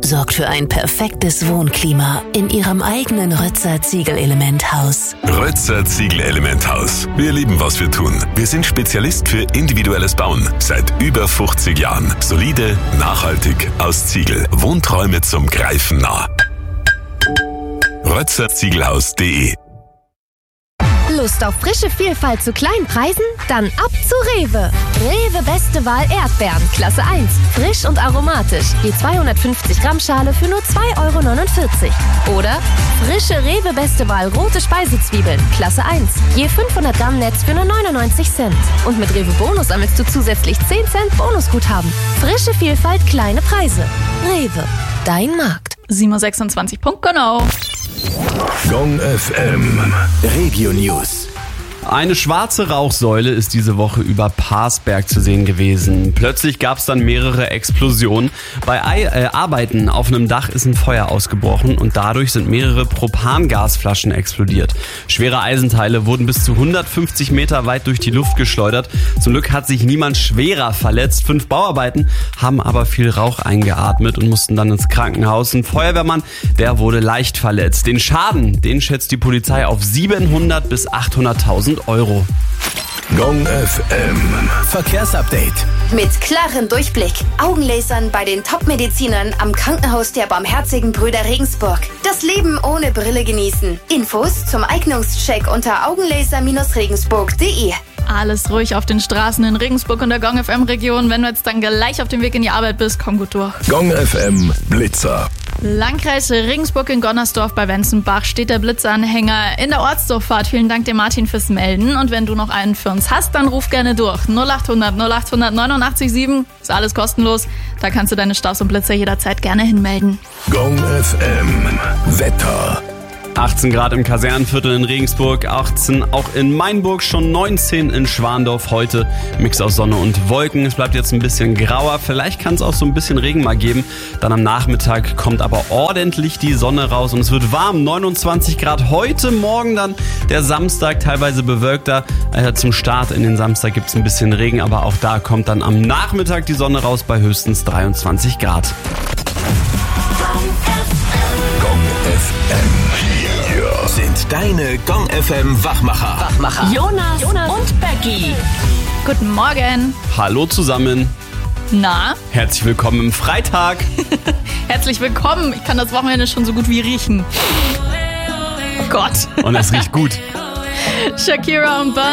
sorgt für ein perfektes Wohnklima in Ihrem eigenen Rötzer Ziegelelement-Haus. Rötzer Ziegelelement-Haus. Wir lieben, was wir tun. Wir sind Spezialist für individuelles Bauen. Seit über 50 Jahren. Solide, nachhaltig, aus Ziegel. Wohnträume zum Greifen nah. rötzerziegelhaus.de. Lust auf frische Vielfalt zu kleinen Preisen? Dann ab zu Rewe. Rewe Beste Wahl Erdbeeren, Klasse 1. Frisch und aromatisch. Je 250 Gramm Schale für nur 2,49 €. Oder frische Rewe Beste Wahl rote Speisezwiebeln, Klasse 1. Je 500 Gramm Netz für nur 99 Cent. Und mit Rewe Bonus sammelst du zusätzlich 10 Cent Bonusguthaben. Frische Vielfalt, kleine Preise. Rewe, dein Markt. 7:26 Uhr, genau. Gong FM Regio News. Eine schwarze Rauchsäule ist diese Woche über Parsberg zu sehen gewesen. Plötzlich gab es dann mehrere Explosionen. Bei Arbeiten auf einem Dach ist ein Feuer ausgebrochen und dadurch sind mehrere Propangasflaschen explodiert. Schwere Eisenteile wurden bis zu 150 Meter weit durch die Luft geschleudert. Zum Glück hat sich niemand schwerer verletzt. 5 Bauarbeiten haben aber viel Rauch eingeatmet und mussten dann ins Krankenhaus. Ein Feuerwehrmann, der wurde leicht verletzt. Den Schaden, den schätzt die Polizei auf 700.000 bis 800.000 €. Gong FM Verkehrsupdate. Mit klarem Durchblick, Augenlasern bei den Top-Medizinern am Krankenhaus der Barmherzigen Brüder Regensburg. Das Leben ohne Brille genießen. Infos zum Eignungscheck unter augenlaser-regensburg.de. Alles ruhig auf den Straßen in Regensburg und der Gong FM Region. Wenn du jetzt dann gleich auf dem Weg in die Arbeit bist, komm gut durch. Gong FM Blitzer. Landkreis Regensburg in Gonnersdorf bei Wenzenbach steht der Blitzanhänger in der Ortsdurchfahrt. Vielen Dank dir, Martin, fürs Melden. Und wenn du noch einen für uns hast, dann ruf gerne durch. 0800 0800 89 7. Ist alles kostenlos. Da kannst du deine Staus und Blitzer jederzeit gerne hinmelden. Gong FM Wetter. 18 Grad im Kasernenviertel in Regensburg, 18 auch in Mainburg, schon 19 in Schwandorf heute. Mix aus Sonne und Wolken. Es bleibt jetzt ein bisschen grauer. Vielleicht kann es auch so ein bisschen Regen mal geben. Dann am Nachmittag kommt aber ordentlich die Sonne raus und es wird warm. 29 Grad heute, morgen dann der Samstag, teilweise bewölkter. Zum Start in den Samstag gibt es ein bisschen Regen, aber auch da kommt dann am Nachmittag die Sonne raus bei höchstens 23 Grad. Gong FM. Hier sind deine Gong FM Wachmacher. Jonas und Becky. Guten Morgen. Hallo zusammen. Na? Herzlich willkommen im Freitag. Herzlich willkommen. Ich kann das Wochenende schon so gut wie riechen. Oh Gott. Und es riecht gut. Shakira und Burna